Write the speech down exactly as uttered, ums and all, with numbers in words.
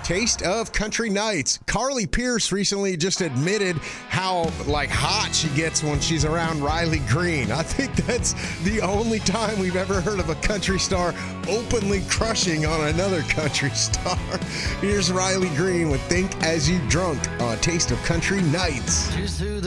Taste of Country Nights. Carly Pierce recently just admitted how like hot she gets when she's around Riley Green. I think that's the only time we've ever heard of a country star openly crushing on another country star. Here's Riley Green with Think As You Drunk on Taste of Country Nights.